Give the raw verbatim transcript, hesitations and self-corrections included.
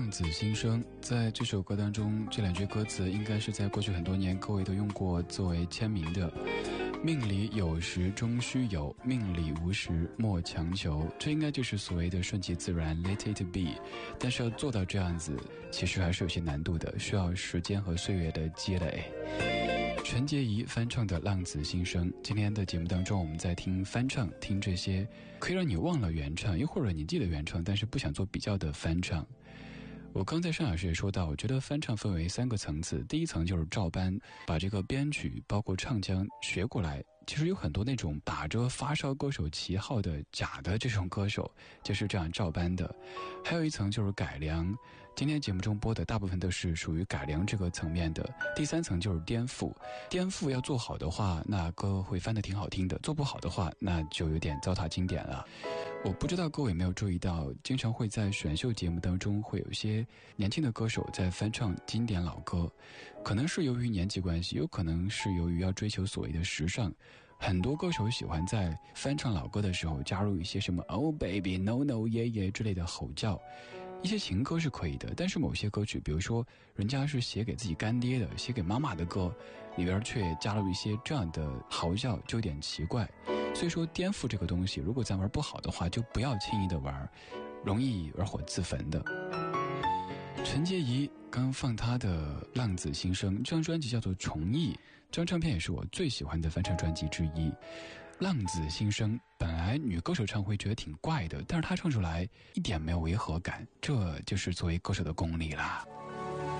浪子心声，在这首歌当中，这两句歌词应该是在过去很多年各位都用过作为签名的。命里有时终须有，命里无时莫强求，这应该就是所谓的顺其自然 let it be。 但是要做到这样子其实还是有些难度的，需要时间和岁月的积累。陈洁仪翻唱的《浪子心声》，今天的节目当中我们在听翻唱，听这些可以让你忘了原唱，又或者你记得原唱但是不想做比较的翻唱。我刚在上海时也说到，我觉得翻唱分为三个层次，第一层就是照搬，把这个编曲包括唱腔学过来。其实有很多那种打着发烧歌手旗号的假的这种歌手就是这样照搬的。还有一层就是改良，今天节目中播的大部分都是属于改良这个层面的。第三层就是颠覆，颠覆要做好的话，那歌会翻得挺好听的，做不好的话那就有点糟蹋经典了。我不知道各位有没有注意到，经常会在选秀节目当中会有些年轻的歌手在翻唱经典老歌，可能是由于年纪关系，有可能是由于要追求所谓的时尚。很多歌手喜欢在翻唱老歌的时候加入一些什么 Oh baby no no yeah yeah 之类的吼叫。一些情歌是可以的，但是某些歌曲，比如说人家是写给自己干爹的，写给妈妈的歌，里边却加入一些这样的嚎叫，就有点奇怪。所以说颠覆这个东西，如果咱玩不好的话，就不要轻易的玩，容易而火自焚的。陈洁仪刚放她的《浪子心声》，这张专辑叫做《重忆》，这张唱片也是我最喜欢的翻唱专辑之一。《浪子心声》本来女歌手唱会觉得挺怪的，但是她唱出来一点没有违和感，这就是作为歌手的功力啦。